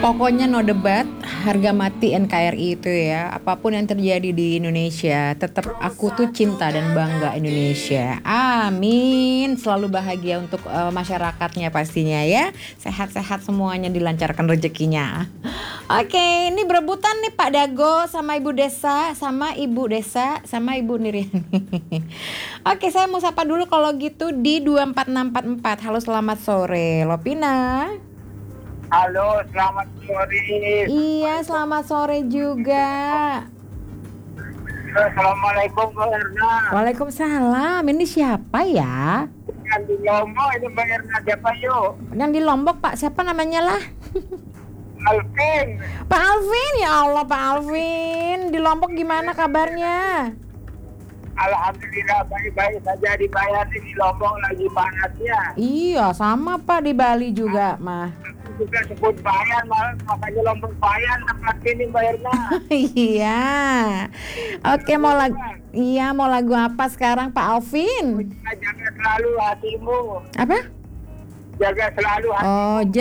Pokoknya no debat, harga mati NKRI itu ya. Apapun yang terjadi di Indonesia, tetap aku tuh cinta dan bangga Indonesia. Amin. Selalu bahagia untuk masyarakatnya pastinya ya. Sehat-sehat semuanya, dilancarkan rezekinya. Oke, ini berebutan nih Pak Dago sama Ibu Desa, sama Ibu Desa, sama Ibu Niriani. Oke, saya mau sapa dulu kalau gitu di 24644. Halo, selamat sore, Lopina. Halo, selamat sore. Iya, selamat sore juga. Assalamualaikum Mbak Erna. Waalaikumsalam. Ini siapa ya? Yang di Lombok ini Mbak Erna siapa yuk? Yang di Lombok, Pak, siapa namanya lah? Alvin. Pak Alvin, ya Allah Pak Alvin. Di Lombok gimana kabarnya? Alhamdulillah baik-baik saja, dibayani di Lombok lagi panasnya. Iya, sama Pak, di Bali juga, mah. Juga sebut bayan, makanya Lombok bayan tempat ini Mbak Erna. Iya. Oke, mau lagu apa sekarang Pak Alvin? Jaga selalu hatimu. Apa? Jaga selalu hatimu. Oh,